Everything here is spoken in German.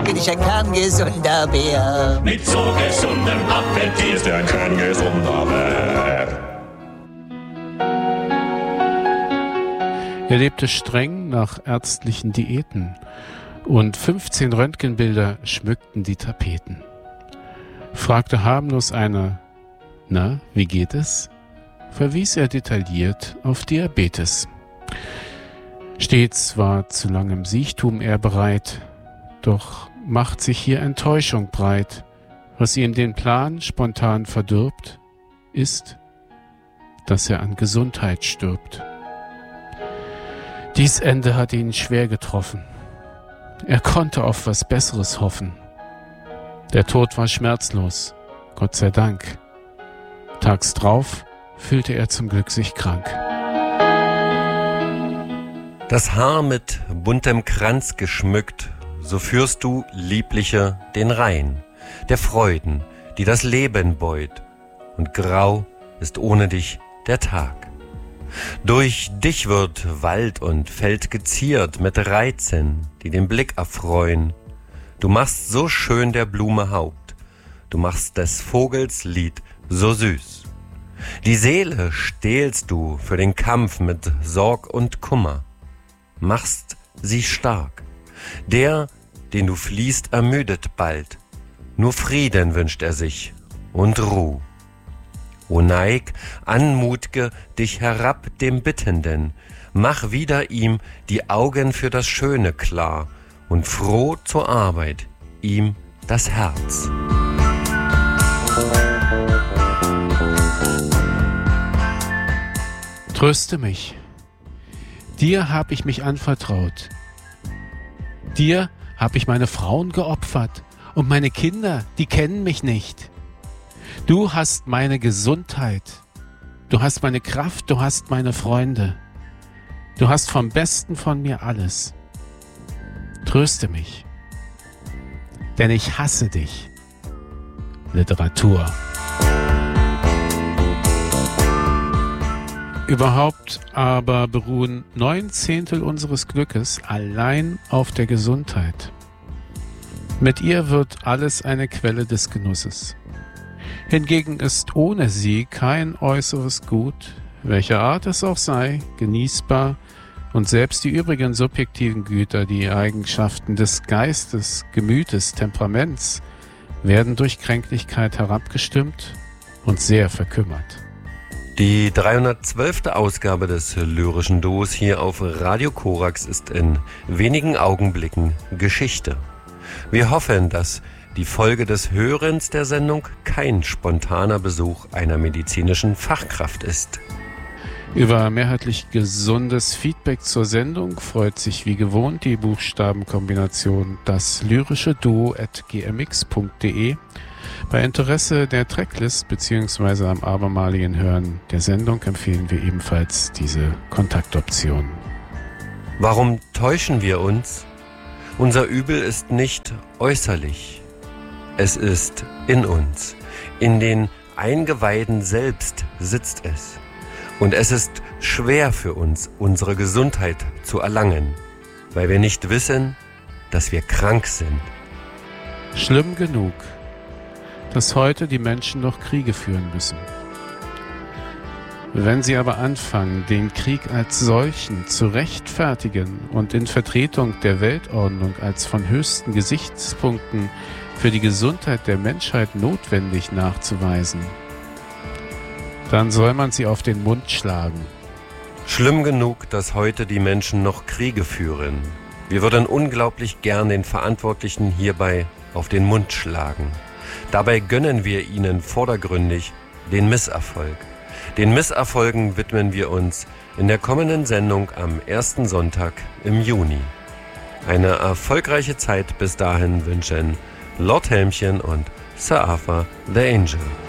bin ich ein kerngesunder Bär. Mit so gesundem Appetit ist ein kerngesunder Bär. Er lebte streng nach ärztlichen Diäten und 15 Röntgenbilder schmückten die Tapeten. Fragte harmlos einer, na, wie geht es? Verwies er detailliert auf Diabetes. Stets war zu langem Siechtum er bereit, doch macht sich hier Enttäuschung breit. Was ihm den Plan spontan verdirbt, ist, dass er an Gesundheit stirbt. Dies Ende hat ihn schwer getroffen. Er konnte auf was Besseres hoffen. Der Tod war schmerzlos, Gott sei Dank. Tags drauf fühlte er zum Glück sich krank. Das Haar mit buntem Kranz geschmückt, so führst du, Liebliche, den Rhein, der Freuden, die das Leben beut, und grau ist ohne dich der Tag. Durch dich wird Wald und Feld geziert mit Reizen, die den Blick erfreuen. Du machst so schön der Blume Haupt, du machst des Vogels Lied so süß. Die Seele stählst du für den Kampf mit Sorg und Kummer, machst sie stark. Der, den du fliehst, ermüdet bald, nur Frieden wünscht er sich und Ruh. O neig, anmutge dich herab dem Bittenden, mach wieder ihm die Augen für das Schöne klar und froh zur Arbeit ihm das Herz. Tröste mich. Dir hab ich mich anvertraut. Dir hab ich meine Frauen geopfert und meine Kinder, die kennen mich nicht. Du hast meine Gesundheit, du hast meine Kraft, du hast meine Freunde. Du hast vom Besten von mir alles. Tröste mich, denn ich hasse dich. Literatur. Überhaupt aber beruhen 9/10 unseres Glückes allein auf der Gesundheit. Mit ihr wird alles eine Quelle des Genusses. Hingegen ist ohne sie kein äußeres Gut, welcher Art es auch sei, genießbar, und selbst die übrigen subjektiven Güter, die Eigenschaften des Geistes, Gemütes, Temperaments, werden durch Kränklichkeit herabgestimmt und sehr verkümmert. Die 312. Ausgabe des Lyrischen Duos hier auf Radio Korax ist in wenigen Augenblicken Geschichte. Wir hoffen, dass die Folge des Hörens der Sendung kein spontaner Besuch einer medizinischen Fachkraft ist. Über mehrheitlich gesundes Feedback zur Sendung freut sich wie gewohnt die Buchstabenkombination das lyrische Duo@gmx.de. Bei Interesse der Tracklist bzw. am abermaligen Hören der Sendung empfehlen wir ebenfalls diese Kontaktoption. Warum täuschen wir uns? Unser Übel ist nicht äußerlich. Es ist in uns. In den Eingeweiden selbst sitzt es. Und es ist schwer für uns, unsere Gesundheit zu erlangen, weil wir nicht wissen, dass wir krank sind. Schlimm genug, dass heute die Menschen noch Kriege führen müssen. Wenn sie aber anfangen, den Krieg als solchen zu rechtfertigen und in Vertretung der Weltordnung als von höchsten Gesichtspunkten für die Gesundheit der Menschheit notwendig nachzuweisen, dann soll man sie auf den Mund schlagen. Schlimm genug, dass heute die Menschen noch Kriege führen. Wir würden unglaublich gern den Verantwortlichen hierbei auf den Mund schlagen. Dabei gönnen wir ihnen vordergründig den Misserfolg. Den Misserfolgen widmen wir uns in der kommenden Sendung am ersten Sonntag im Juni. Eine erfolgreiche Zeit bis dahin wünschen Lord Helmchen und Sir Arthur the Angel.